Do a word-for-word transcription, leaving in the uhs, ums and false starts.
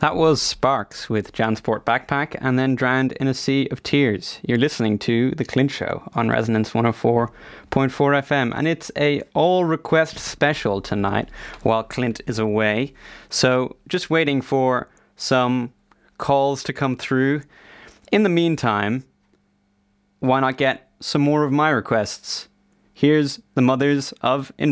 That was Sparks with Jansport Backpack and then Drowned in a Sea of Tears. You're listening to The Clint Show on Resonance one oh four point four F M, and it's a all request special tonight while Clint is away. So just waiting for some calls to come through. In the meantime, why not get some more of my requests? Here's The Mothers of Invention.